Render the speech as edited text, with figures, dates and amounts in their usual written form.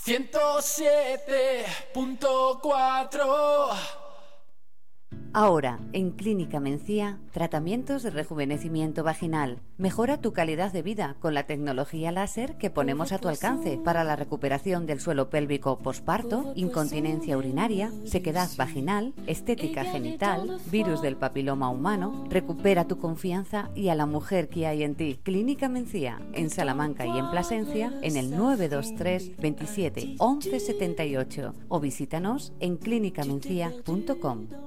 107.4. Ahora, en Clínica Mencía, tratamientos de rejuvenecimiento vaginal. Mejora tu calidad de vida con la tecnología láser que ponemos a tu alcance para la recuperación del suelo pélvico posparto, incontinencia urinaria, sequedad vaginal, estética genital, virus del papiloma humano. Recupera tu confianza y a la mujer que hay en ti. Clínica Mencía, en Salamanca y en Plasencia, en el 923 27 11 78 o visítanos en clinicamencia.com.